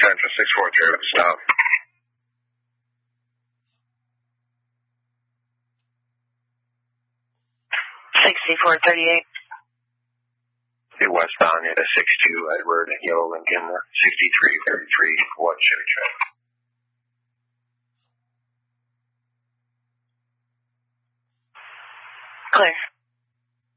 Central 643, stop. 6438. The westbound at a 62 Edward Yellow Lincoln 6333. What Chevy truck? Clear.